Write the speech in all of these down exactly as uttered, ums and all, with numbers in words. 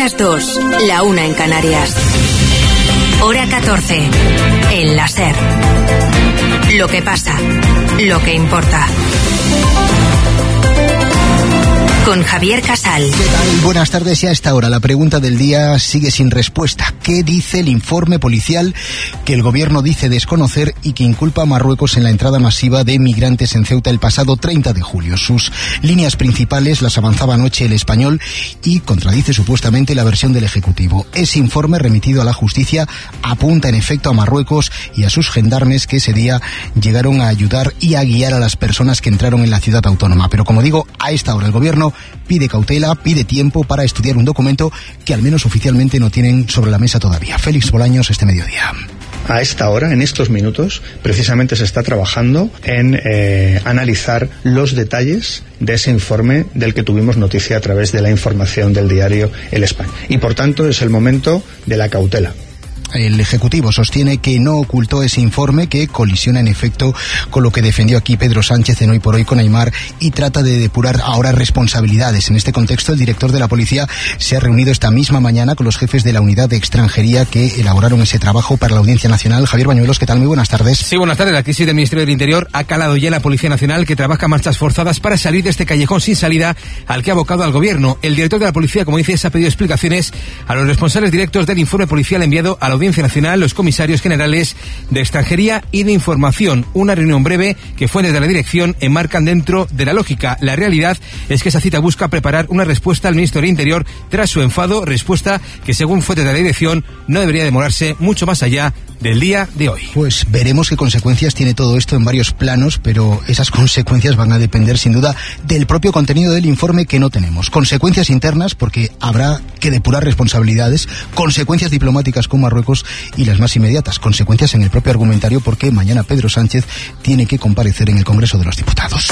las dos, la una en Canarias. Hora catorce, en la SER. Lo que pasa, lo que importa. Con Javier Casal. ¿Qué tal? Buenas tardes. Y a esta hora la pregunta del día sigue sin respuesta. ¿Qué dice el informe policial que el gobierno dice desconocer y que inculpa a Marruecos en la entrada masiva de migrantes en Ceuta el pasado treinta de julio? Sus líneas principales las avanzaba anoche El Español y contradice supuestamente la versión del Ejecutivo. Ese informe remitido a la justicia apunta en efecto a Marruecos y a sus gendarmes que ese día llegaron a ayudar y a guiar a las personas que entraron en la ciudad autónoma. Pero como digo, a esta hora el gobierno pide cautela, pide tiempo para estudiar un documento que al menos oficialmente no tienen sobre la mesa todavía. Félix Bolaños, este mediodía. A esta hora, en estos minutos, precisamente se está trabajando en eh, analizar los detalles de ese informe del que tuvimos noticia a través de la información del diario El Español. Y por tanto es el momento de la cautela. El Ejecutivo sostiene que no ocultó ese informe, que colisiona en efecto con lo que defendió aquí Pedro Sánchez en Hoy por Hoy con Aimar, y trata de depurar ahora responsabilidades. En este contexto, el director de la Policía se ha reunido esta misma mañana con los jefes de la unidad de extranjería que elaboraron ese trabajo para la Audiencia Nacional. Javier Bañuelos, ¿qué tal? Muy buenas tardes. Sí, buenas tardes. La crisis del Ministerio del Interior ha calado ya en la Policía Nacional, que trabaja marchas forzadas para salir de este callejón sin salida al que ha abocado al Gobierno. El director de la Policía, como dices, ha pedido explicaciones a los responsables directos del informe policial enviado a la Audiencia Nacional, los comisarios generales de Extranjería y de Información. Una reunión breve que fue desde la dirección enmarcan dentro de la lógica. La realidad es que esa cita busca preparar una respuesta al ministro del Interior tras su enfado, respuesta que según fuentes de la dirección no debería demorarse mucho más allá del día de hoy. Pues veremos qué consecuencias tiene todo esto en varios planos, pero esas consecuencias van a depender sin duda del propio contenido del informe, que no tenemos. Consecuencias internas, porque habrá que depurar responsabilidades, consecuencias diplomáticas con Marruecos y las más inmediatas, consecuencias en el propio argumentario, porque mañana Pedro Sánchez tiene que comparecer en el Congreso de los Diputados.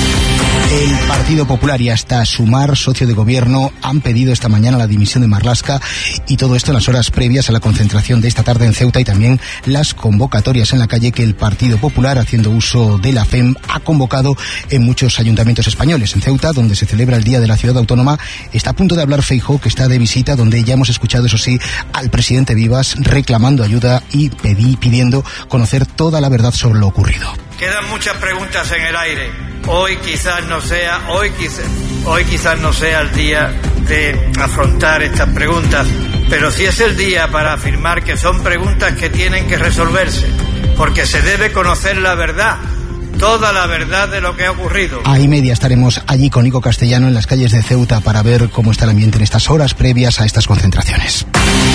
El Partido Popular y hasta Sumar, socio de gobierno, han pedido esta mañana la dimisión de Marlaska, y todo esto en las horas previas a la concentración de esta tarde en Ceuta y también las convocatorias en la calle que el Partido Popular, haciendo uso de la F E M, ha convocado en muchos ayuntamientos españoles. En Ceuta, donde se celebra el Día de la Ciudad Autónoma, está a punto de hablar Feijóo, que está de visita, donde ya hemos escuchado, eso sí, al presidente Vivas reclamando ayuda y pedí, pidiendo conocer toda la verdad sobre lo ocurrido. Quedan muchas preguntas en el aire. Hoy quizás no sea, hoy quizás, hoy quizás no sea el día de afrontar estas preguntas, pero sí es el día para afirmar que son preguntas que tienen que resolverse, porque se debe conocer la verdad, toda la verdad de lo que ha ocurrido. A y media estaremos allí con Nico Castellano en las calles de Ceuta para ver cómo está el ambiente en estas horas previas a estas concentraciones.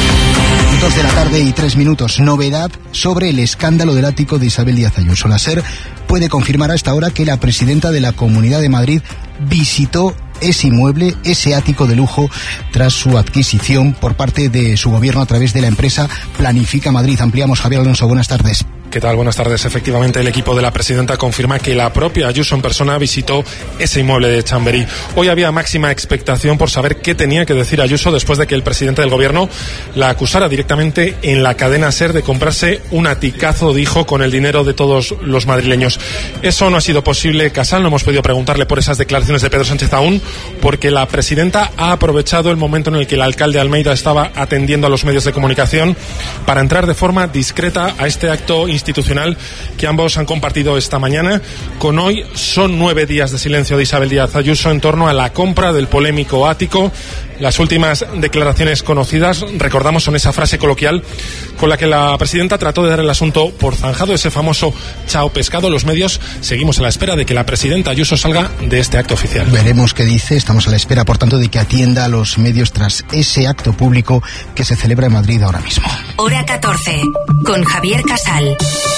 Dos de la tarde y tres minutos. Novedad sobre el escándalo del ático de Isabel Díaz Ayuso. La SER puede confirmar a esta hora que la presidenta de la Comunidad de Madrid visitó ese inmueble, ese ático de lujo, tras su adquisición por parte de su gobierno a través de la empresa Planifica Madrid. Ampliamos. Javier Alonso, buenas tardes. ¿Qué tal? Buenas tardes. Efectivamente, el equipo de la presidenta confirma que la propia Ayuso en persona visitó ese inmueble de Chamberí. Hoy había máxima expectación por saber qué tenía que decir Ayuso después de que el presidente del gobierno la acusara directamente en la cadena SER de comprarse un aticazo, dijo, con el dinero de todos los madrileños. Eso no ha sido posible, Casal. No hemos podido preguntarle por esas declaraciones de Pedro Sánchez aún, porque la presidenta ha aprovechado el momento en el que el alcalde Almeida estaba atendiendo a los medios de comunicación para entrar de forma discreta a este acto institucional que ambos han compartido esta mañana. Con hoy son nueve días de silencio de Isabel Díaz Ayuso en torno a la compra del polémico ático. Las últimas declaraciones conocidas, recordamos, son esa frase coloquial con la que la presidenta trató de dar el asunto por zanjado, ese famoso chao pescado. Los medios seguimos a la espera de que la presidenta Ayuso salga de este acto oficial. Veremos qué dice. Estamos a la espera, por tanto, de que atienda a los medios tras ese acto público que se celebra en Madrid ahora mismo. Hora catorce, con Javier Casal.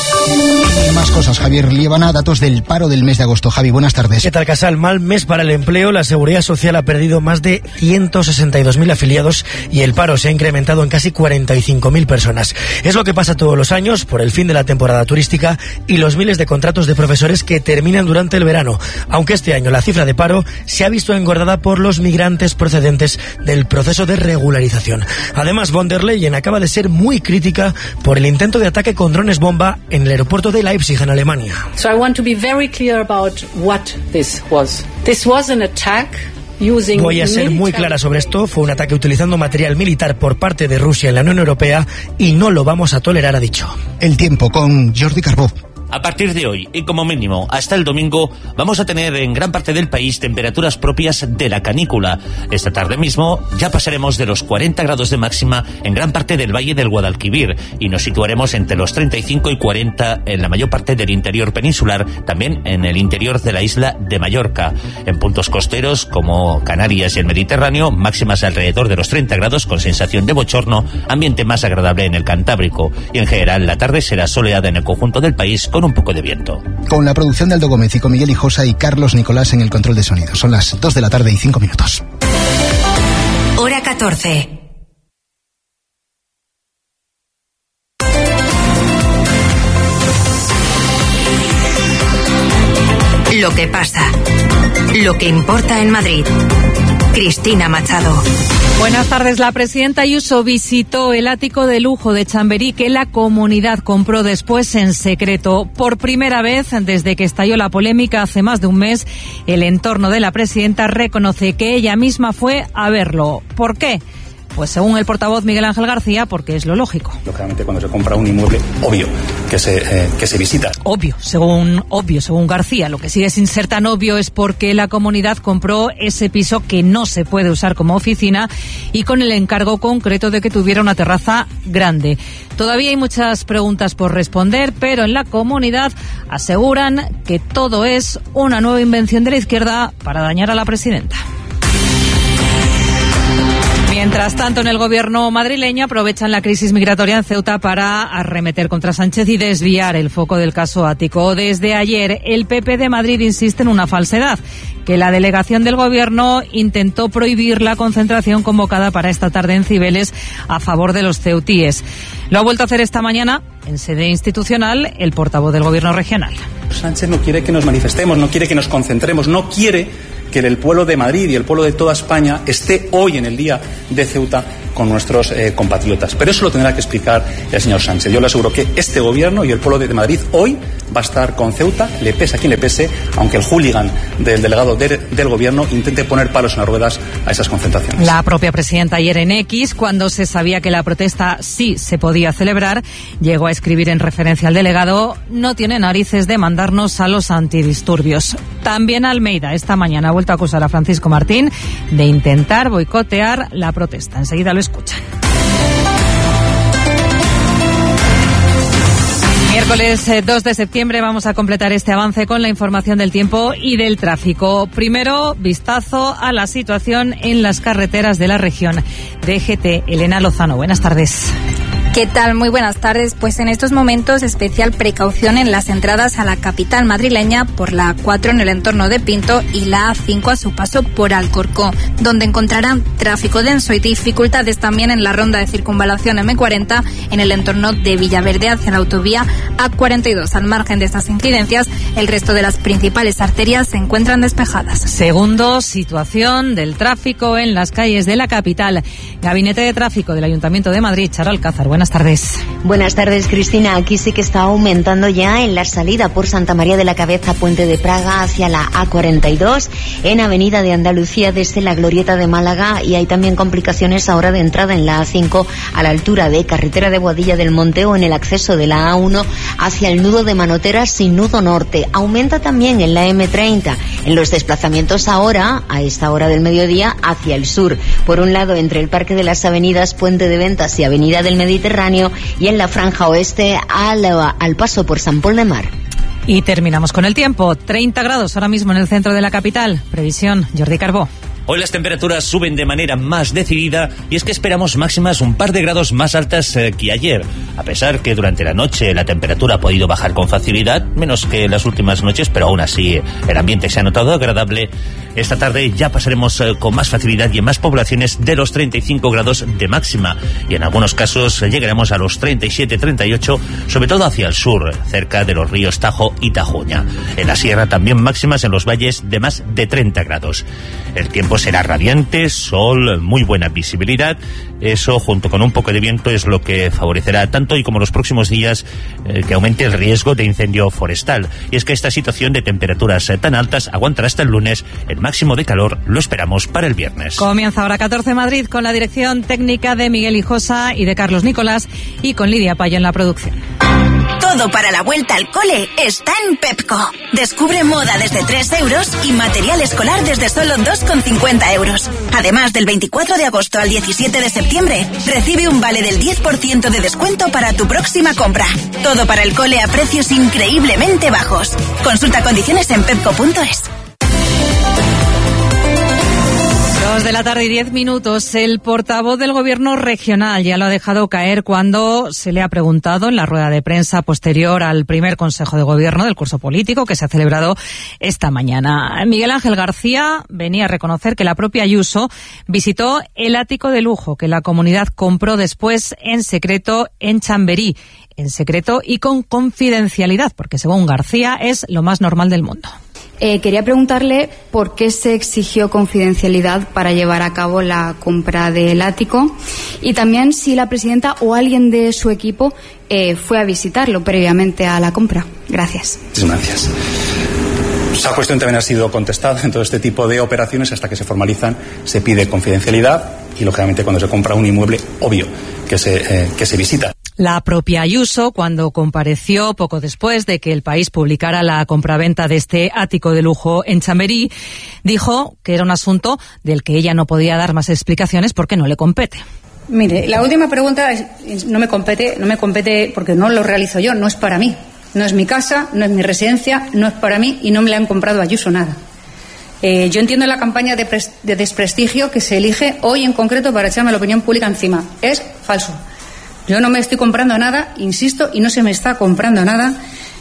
Y más cosas, Javier Liébana, datos del paro del mes de agosto. Javi, buenas tardes. ¿Qué tal, Casal? Mal mes para el empleo. La Seguridad Social ha perdido más de ciento sesenta y dos mil afiliados y el paro se ha incrementado en casi cuarenta y cinco mil personas. Es lo que pasa todos los años por el fin de la temporada turística y los miles de contratos de profesores que terminan durante el verano, aunque este año la cifra de paro se ha visto engordada por los migrantes procedentes del proceso de regularización. Además, von der Leyen acaba de ser muy crítica por el intento de ataque con drones bomba en el aeropuerto de Leipzig, en Alemania. So I want to be very clear about what this was. This was an attack Voy a ser muy clara sobre esto. Fue un ataque utilizando material militar por parte de Rusia en la Unión Europea y no lo vamos a tolerar, ha dicho. El tiempo con Jordi Carbó. A partir de hoy, y como mínimo hasta el domingo, vamos a tener en gran parte del país temperaturas propias de la canícula. Esta tarde mismo ya pasaremos de los cuarenta grados de máxima en gran parte del Valle del Guadalquivir y nos situaremos entre los treinta y cinco y cuarenta en la mayor parte del interior peninsular, también en el interior de la isla de Mallorca. En puntos costeros como Canarias y el Mediterráneo, máximas alrededor de los treinta grados con sensación de bochorno, ambiente más agradable en el Cantábrico. Y en general la tarde será soleada en el conjunto del país con un poco de viento. Con la producción de Aldo Gómez y con Miguel Hijosa y Carlos Nicolás en el control de sonido. Son las dos de la tarde y cinco minutos. Hora catorce. Lo que pasa. Lo que importa en Madrid. Cristina Machado. Buenas tardes. La presidenta Ayuso visitó el ático de lujo de Chamberí que la comunidad compró después en secreto. Por primera vez desde que estalló la polémica hace más de un mes, el entorno de la presidenta reconoce que ella misma fue a verlo. ¿Por qué? Pues según el portavoz Miguel Ángel García, porque es lo lógico. Lógicamente, cuando se compra un inmueble, obvio que se, eh, que se visita. Obvio, según obvio, según García. Lo que sigue sin ser tan obvio es porque la comunidad compró ese piso que no se puede usar como oficina y con el encargo concreto de que tuviera una terraza grande. Todavía hay muchas preguntas por responder, pero en la comunidad aseguran que todo es una nueva invención de la izquierda para dañar a la presidenta. Mientras tanto, en el gobierno madrileño aprovechan la crisis migratoria en Ceuta para arremeter contra Sánchez y desviar el foco del caso ático. Desde ayer, el P P de Madrid insiste en una falsedad, que la delegación del gobierno intentó prohibir la concentración convocada para esta tarde en Cibeles a favor de los ceutíes. Lo ha vuelto a hacer esta mañana en sede institucional el portavoz del gobierno regional. Sánchez no quiere que nos manifestemos, no quiere que nos concentremos, no quiere que el pueblo de Madrid y el pueblo de toda España esté hoy en el día de Ceuta con nuestros eh, compatriotas. Pero eso lo tendrá que explicar el señor Sánchez. Yo le aseguro que este gobierno y el pueblo de Madrid hoy va a estar con Ceuta, le pese a quien le pese, aunque el hooligan del delegado de, del gobierno intente poner palos en las ruedas a esas concentraciones. La propia presidenta ayer en X, cuando se sabía que la protesta sí se podía celebrar, llegó a escribir en referencia al delegado: no tiene narices de mandarnos a los antidisturbios. También Almeida esta mañana ha vuelto a acusar a Francisco Martín de intentar boicotear la protesta. Enseguida lo escuchan. Miércoles dos de septiembre vamos a completar este avance con la información del tiempo y del tráfico. Primero, vistazo a la situación en las carreteras de la región. D G T, Elena Lozano, buenas tardes. ¿Qué tal? Muy buenas tardes. Pues en estos momentos especial precaución en las entradas a la capital madrileña por la A cuatro en el entorno de Pinto y la A cinco a su paso por Alcorcón, donde encontrarán tráfico denso y dificultades también en la ronda de circunvalación M cuarenta en el entorno de Villaverde hacia la autovía A cuarenta y dos. Al margen de estas incidencias, el resto de las principales arterias se encuentran despejadas. Segundo, situación del tráfico en las calles de la capital. Gabinete de Tráfico del Ayuntamiento de Madrid, Charo Alcázar. Buenas tardes. Buenas tardes, Cristina. Aquí sí que está aumentando ya en la salida por Santa María de la Cabeza, Puente de Praga, hacia la A cuarenta y dos, en Avenida de Andalucía desde la Glorieta de Málaga, y hay también complicaciones ahora de entrada en la A cinco a la altura de Carretera de Boadilla del Monte o en el acceso de la A uno hacia el nudo de Manoteras sin nudo norte. Aumenta también en la M treinta, en los desplazamientos ahora, a esta hora del mediodía, hacia el sur. Por un lado, entre el Parque de las Avenidas, Puente de Ventas y Avenida del Mediterráneo, y en la franja oeste al, al paso por San Pol de Mar. Y terminamos con el tiempo. treinta grados ahora mismo en el centro de la capital. Previsión, Jordi Carbó. Hoy las temperaturas suben de manera más decidida y es que esperamos máximas un par de grados más altas eh, que ayer. A pesar que durante la noche la temperatura ha podido bajar con facilidad, menos que las últimas noches, pero aún así el ambiente se ha notado agradable. Esta tarde ya pasaremos eh, con más facilidad y en más poblaciones de los treinta y cinco grados de máxima. Y en algunos casos eh, llegaremos a los treinta y siete, treinta y ocho, sobre todo hacia el sur, cerca de los ríos Tajo y Tajuña. En la sierra también máximas en los valles de más de treinta grados. El tiempo tiempo será radiante, sol, muy buena visibilidad. Eso, junto con un poco de viento, es lo que favorecerá tanto hoy como los próximos días eh, que aumente el riesgo de incendio forestal. Y es que esta situación de temperaturas eh, tan altas aguantará hasta el lunes. El máximo de calor lo esperamos para el viernes. Comienza ahora catorce Madrid con la dirección técnica de Miguel Hijosa y de Carlos Nicolás y con Lidia Payo en la producción. Todo para la vuelta al cole está en Pepco. Descubre moda desde tres euros y material escolar desde solo dos con cincuenta euros. Además, del veinticuatro de agosto al diecisiete de septiembre, recibe un vale del diez por ciento de descuento para tu próxima compra. Todo para el cole a precios increíblemente bajos. Consulta condiciones en pepco punto es. Dos de la tarde y diez minutos. El portavoz del Gobierno regional ya lo ha dejado caer cuando se le ha preguntado en la rueda de prensa posterior al primer Consejo de Gobierno del curso político que se ha celebrado esta mañana. Miguel Ángel García venía a reconocer que la propia Ayuso visitó el ático de lujo que la comunidad compró después en secreto en Chamberí. En secreto y con confidencialidad, porque según García es lo más normal del mundo. Eh, quería preguntarle por qué se exigió confidencialidad para llevar a cabo la compra del ático y también si la presidenta o alguien de su equipo eh, fue a visitarlo previamente a la compra. Gracias. Muchas gracias. Esa cuestión también ha sido contestada en todo este tipo de operaciones. Hasta que se formalizan se pide confidencialidad y, lógicamente, cuando se compra un inmueble, obvio que se, eh, que se visita. La propia Ayuso, cuando compareció poco después de que El País publicara la compraventa de este ático de lujo en Chamberí, dijo que era un asunto del que ella no podía dar más explicaciones porque no le compete. Mire, la última pregunta es, no me compete, no me compete porque no lo realizo yo, no es para mí. No es mi casa, no es mi residencia, no es para mí y no me le han comprado a Ayuso nada. Eh, yo entiendo la campaña de, pres- de desprestigio que se elige hoy en concreto para echarme la opinión pública encima. Es falso. Yo no me estoy comprando nada, insisto, y no se me está comprando nada,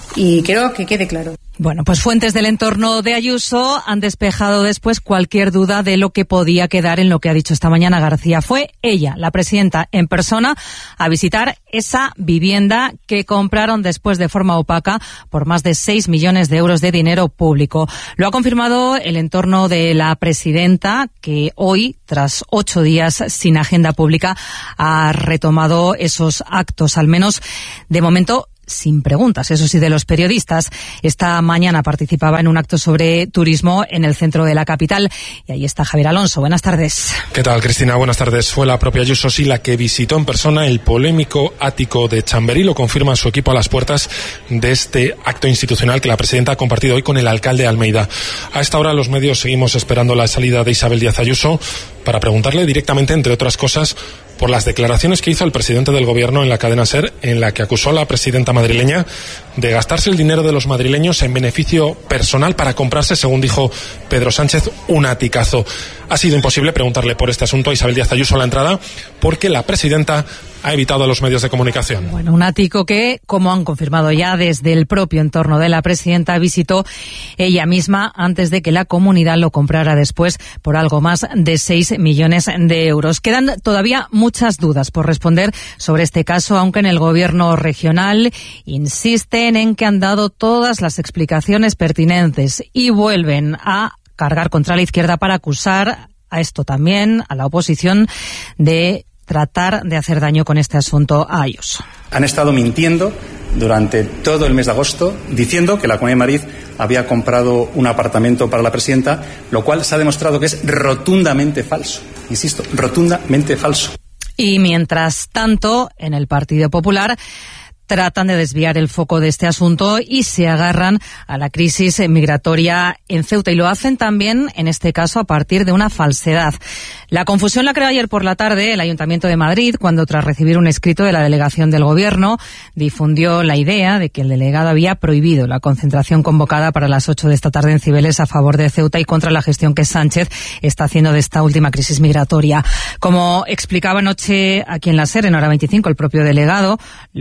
y quiero que quede claro. Bueno, pues fuentes del entorno de Ayuso han despejado después cualquier duda de lo que podía quedar en lo que ha dicho esta mañana García. Fue ella, la presidenta, en persona, a visitar esa vivienda que compraron después de forma opaca por más de seis millones de euros de dinero público. Lo ha confirmado el entorno de la presidenta, que hoy, tras ocho días sin agenda pública, ha retomado esos actos, al menos de momento sin preguntas, eso sí, de los periodistas. Esta mañana participaba en un acto sobre turismo en el centro de la capital y ahí está Javier Alonso. Buenas tardes. ¿Qué tal, Cristina? Buenas tardes. Fue la propia Ayuso, sí, la que visitó en persona el polémico ático de Chamberí. Lo confirma su equipo a las puertas de este acto institucional que la presidenta ha compartido hoy con el alcalde de Almeida. A esta hora los medios seguimos esperando la salida de Isabel Díaz Ayuso para preguntarle directamente, entre otras cosas, por las declaraciones que hizo el presidente del Gobierno en la cadena SER, en la que acusó a la presidenta madrileña de gastarse el dinero de los madrileños en beneficio personal para comprarse, según dijo Pedro Sánchez, un aticazo. Ha sido imposible preguntarle por este asunto a Isabel Díaz Ayuso a la entrada porque la presidenta ha evitado a los medios de comunicación. Bueno, un ático que, como han confirmado ya desde el propio entorno de la presidenta, visitó ella misma antes de que la comunidad lo comprara después por algo más de seis millones de euros. Quedan todavía muchas dudas por responder sobre este caso, aunque en el Gobierno regional insisten en que han dado todas las explicaciones pertinentes y vuelven a cargar contra la izquierda para acusar a esto también, a la oposición, de tratar de hacer daño con este asunto a Ayuso. Han estado mintiendo durante todo el mes de agosto, diciendo que la Comunidad de Madrid había comprado un apartamento para la presidenta, lo cual se ha demostrado que es rotundamente falso. Insisto, rotundamente falso. Y mientras tanto, en el Partido Popular tratan de desviar el foco de este asunto y se agarran a la crisis migratoria en Ceuta, y lo hacen también, en este caso, a partir de una falsedad. La confusión la creó ayer por la tarde el Ayuntamiento de Madrid, cuando, tras recibir un escrito de la delegación del Gobierno, difundió la idea de que el delegado había prohibido la concentración convocada para las ocho de esta tarde en Cibeles a favor de Ceuta y contra la gestión que Sánchez está haciendo de esta última crisis migratoria. Como explicaba anoche aquí en la SER, en Hora veinticinco, el propio delegado, lo que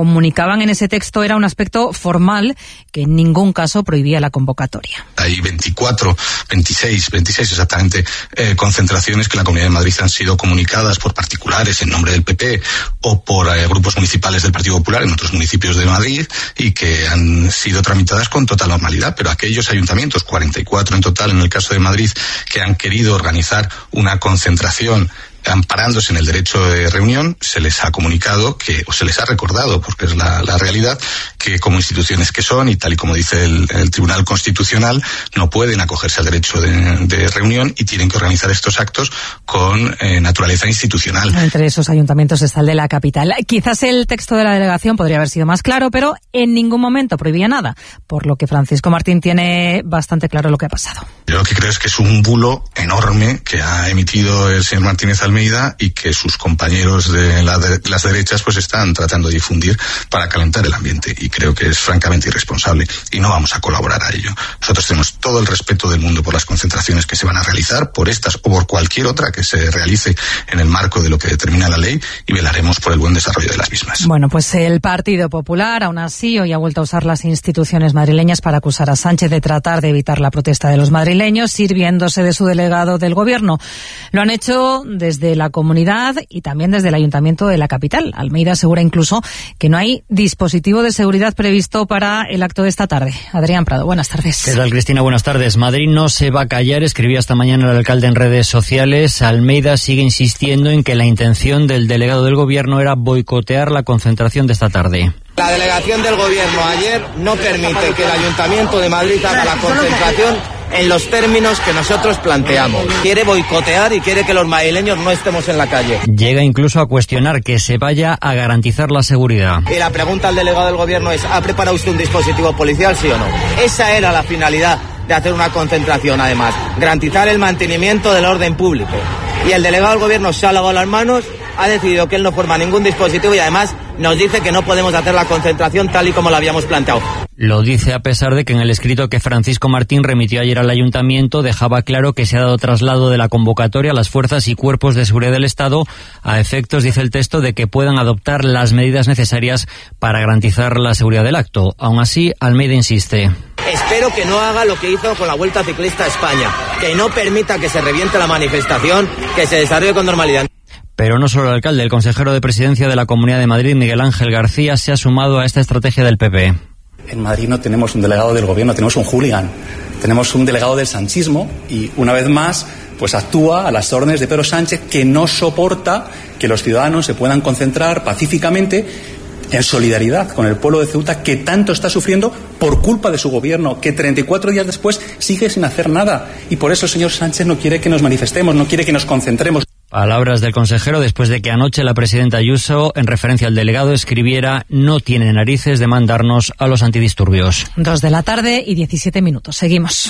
comunicaban en ese texto era un aspecto formal que en ningún caso prohibía la convocatoria. Hay veinticuatro, veintiséis, veintiséis exactamente eh, concentraciones que en la Comunidad de Madrid han sido comunicadas por particulares en nombre del P P o por eh, grupos municipales del Partido Popular en otros municipios de Madrid y que han sido tramitadas con total normalidad, pero aquellos ayuntamientos, cuarenta y cuatro en total en el caso de Madrid, que han querido organizar una concentración amparándose en el derecho de reunión, se les ha comunicado que, o se les ha recordado, porque es la, la realidad, que como instituciones que son, y tal y como dice el, el Tribunal Constitucional, no pueden acogerse al derecho de, de reunión y tienen que organizar estos actos con eh, naturaleza institucional. Entre esos ayuntamientos está el de la capital. Quizás el texto de la delegación podría haber sido más claro, pero en ningún momento prohibía nada, por lo que Francisco Martín tiene bastante claro lo que ha pasado. Yo lo que creo es que es un bulo enorme que ha emitido el señor Martínez Almeida y que sus compañeros de, la de las derechas pues están tratando de difundir para calentar el ambiente, y creo que es francamente irresponsable y no vamos a colaborar a ello. Nosotros tenemos todo el respeto del mundo por las concentraciones que se van a realizar, por estas o por cualquier otra que se realice en el marco de lo que determina la ley, y velaremos por el buen desarrollo de las mismas. Bueno, pues el Partido Popular aún así hoy ha vuelto a usar las instituciones madrileñas para acusar a Sánchez de tratar de evitar la protesta de los madrileños sirviéndose de su delegado del gobierno. Lo han hecho desde la comunidad y también desde el ayuntamiento de la capital. Almeida asegura incluso que no hay dispositivo de seguridad previsto para el acto de esta tarde. Adrián Prado, buenas tardes. ¿Qué tal, Cristina? Buenas tardes. Madrid no se va a callar, escribía esta mañana el alcalde en redes sociales. Almeida sigue insistiendo en que la intención del delegado del gobierno era boicotear la concentración de esta tarde. La delegación del gobierno ayer no permite que el Ayuntamiento de Madrid haga la concentración en los términos que nosotros planteamos. Quiere boicotear y quiere que los madrileños no estemos en la calle. Llega incluso a cuestionar que se vaya a garantizar la seguridad. Y la pregunta al delegado del gobierno es: ¿ha preparado usted un dispositivo policial, sí o no? Esa era la finalidad de hacer una concentración, además, garantizar el mantenimiento del orden público. Y el delegado del gobierno se ha lavado las manos, ha decidido que él no forma ningún dispositivo y además nos dice que no podemos hacer la concentración tal y como la habíamos planteado. Lo dice a pesar de que en el escrito que Francisco Martín remitió ayer al ayuntamiento dejaba claro que se ha dado traslado de la convocatoria a las fuerzas y cuerpos de seguridad del Estado a efectos, dice el texto, de que puedan adoptar las medidas necesarias para garantizar la seguridad del acto. Aún así, Almeida insiste. Espero que no haga lo que hizo con la Vuelta Ciclista a España, que no permita que se reviente la manifestación, que se desarrolle con normalidad. Pero no solo el alcalde, el consejero de Presidencia de la Comunidad de Madrid, Miguel Ángel García, se ha sumado a esta estrategia del P P. En Madrid no tenemos un delegado del gobierno, tenemos un hooligan, tenemos un delegado del sanchismo y, una vez más, pues actúa a las órdenes de Pedro Sánchez, que no soporta que los ciudadanos se puedan concentrar pacíficamente en solidaridad con el pueblo de Ceuta, que tanto está sufriendo por culpa de su gobierno, que treinta y cuatro días después sigue sin hacer nada. Y por eso el señor Sánchez no quiere que nos manifestemos, no quiere que nos concentremos. Palabras del consejero después de que anoche la presidenta Ayuso, en referencia al delegado, escribiera: no tiene narices de mandarnos a los antidisturbios. Dos de la tarde y diecisiete minutos. Seguimos.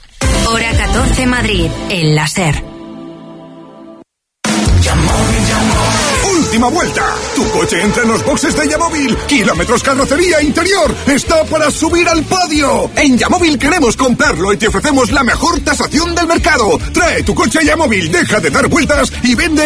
Hora catorce Madrid, el láser. Última vuelta. Tu coche entra en los boxes de Yamóvil. Kilómetros carrocería interior. Está para subir al podio. En Yamóvil queremos comprarlo y te ofrecemos la mejor tasación del mercado. Trae tu coche a Yamóvil, deja de dar vueltas y vende